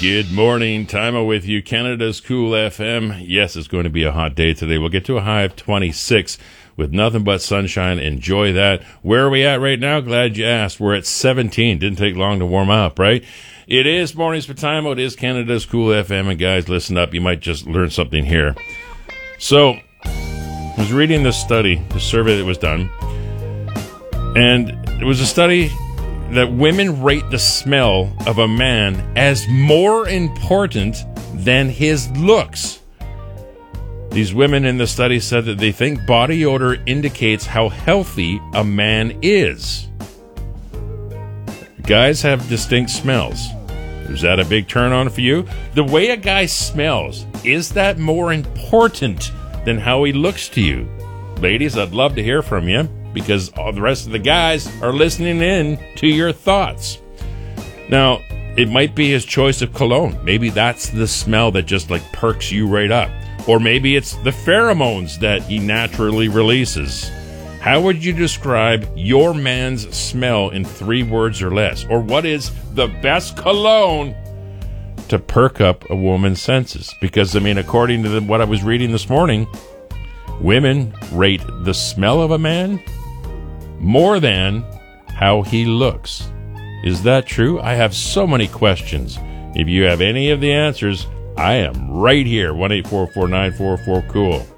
Good morning. Timo with you. Canada's Cool FM. Yes, it's going to be a hot day today. We'll get to a high of 26 with nothing but sunshine. Enjoy that. Where are we at right now? Glad you asked. We're at 17. Didn't take long to warm up, right? It is Mornings for Timo. It is Canada's Cool FM. And guys, listen up. You might just learn something here. So, I was reading this study, the survey that was done. And it was a study that women rate the smell of a man as more important than his looks. These women in the study said that they think body odor indicates how healthy a man is. Guys have distinct smells. Is that a big turn on for you? The way a guy smells, is that more important than how he looks to you? Ladies, I'd love to hear from you, because all the rest of the guys are listening in to your thoughts. Now, it might be his choice of cologne. Maybe that's the smell that just like perks you right up. Or maybe it's the pheromones that he naturally releases. How would you describe your man's smell in 3 words or less? Or what is the best cologne to perk up a woman's senses? Because, I mean, according to what I was reading this morning, women rate the smell of a man more than how he looks. Is that true? I have so many questions. If you have any of the answers, I am right here. 1-844-944-COOL.